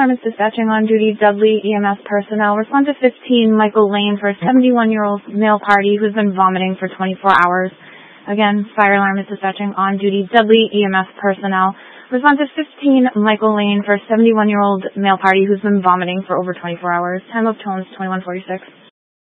alarm is dispatching on duty Dudley EMS personnel. Respond to 15 Michael Lane for a 71-year-old male party who's been vomiting for 24 hours. Again, fire alarm is dispatching on duty Dudley EMS personnel. Respond to 15 Michael Lane for a 71-year-old male party who's been vomiting for over 24 hours. Time of tones 21:46.